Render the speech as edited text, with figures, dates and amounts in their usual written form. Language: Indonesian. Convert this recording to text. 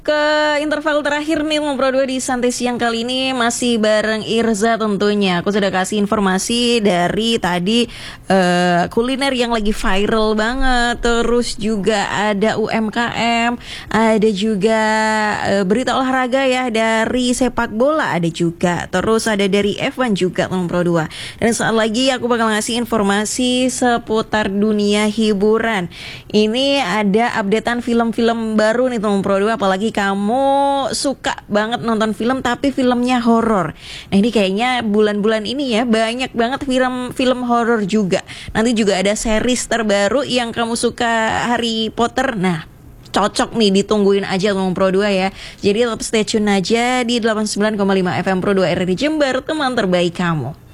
Ke interval terakhir nih ngobrol dua di Santai Siang kali ini masih bareng Irza tentunya. Aku sudah kasih informasi dari tadi kuliner yang lagi viral banget. Terus juga ada UMKM, ada juga berita olahraga ya dari sepak bola ada juga. Terus ada dari F1 juga ngobrol dua. Dan saat lagi aku bakal ngasih informasi seputar dunia hiburan. Ini ada updatean film-film baru nih ngobrol dua, apalagi kamu suka banget nonton film tapi filmnya horor. Nah ini kayaknya bulan-bulan ini ya banyak banget film-film horor juga. Nanti juga ada series terbaru yang kamu suka, Harry Potter. Nah cocok nih, ditungguin aja ngomong Pro 2 ya. Jadi tetap stay tune aja di 89,5 FM Pro 2 RRI Jember, teman terbaik kamu.